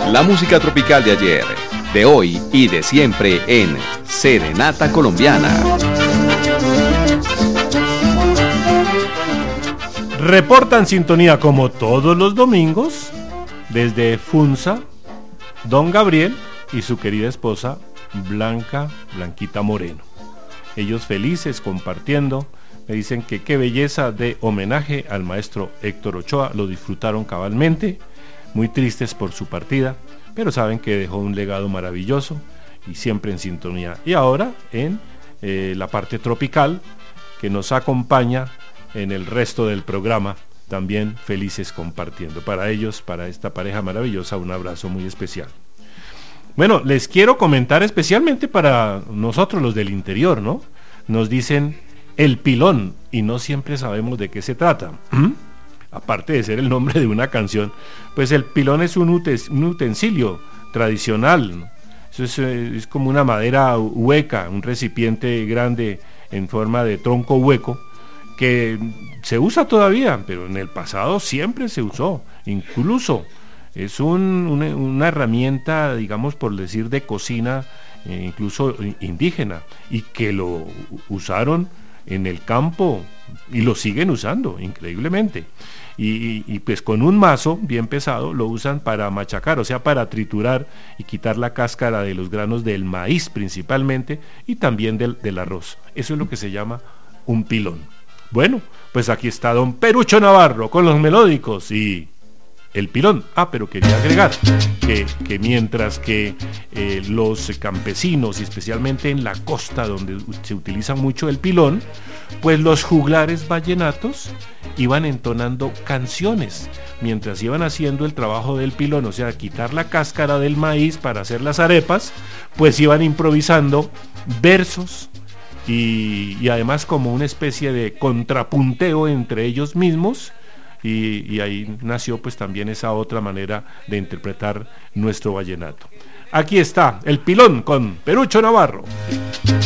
La música tropical de ayer, de hoy y de siempre en Serenata Colombiana. Reportan sintonía como todos los domingos desde Funza, Don Gabriel y su querida esposa Blanquita Moreno. Ellos felices compartiendo, me dicen que qué belleza de homenaje al maestro Héctor Ochoa, lo disfrutaron cabalmente, muy tristes por su partida, pero saben que dejó un legado maravilloso y siempre en sintonía. Y ahora en la parte tropical que nos acompaña en el resto del programa, también felices compartiendo. Para ellos, para esta pareja maravillosa, un abrazo muy especial. Bueno, les quiero comentar especialmente para nosotros los del interior, ¿no? Nos dicen el pilón y no siempre sabemos de qué se trata. Aparte de ser el nombre de una canción, pues el pilón es un utensilio tradicional, ¿no? Eso es como una madera hueca, un recipiente grande en forma de tronco hueco, que se usa todavía, pero en el pasado siempre se usó. Incluso es una herramienta, digamos, por decir, de cocina, incluso indígena, y que lo usaron en el campo y lo siguen usando increíblemente. Y pues con un mazo bien pesado lo usan para machacar, o sea, para triturar y quitar la cáscara de los granos del maíz principalmente, y también del arroz. Eso es lo que se llama un pilón. Bueno, pues aquí está don Perucho Navarro con los melódicos y el pilón. Pero quería agregar que mientras que los campesinos, y especialmente en la costa donde se utiliza mucho el pilón, pues los juglares vallenatos iban entonando canciones mientras iban haciendo el trabajo del pilón, o sea, quitar la cáscara del maíz para hacer las arepas, pues iban improvisando versos y además como una especie de contrapunteo entre ellos mismos, y ahí nació pues también esa otra manera de interpretar nuestro vallenato. Aquí está el pilón con Perucho Navarro.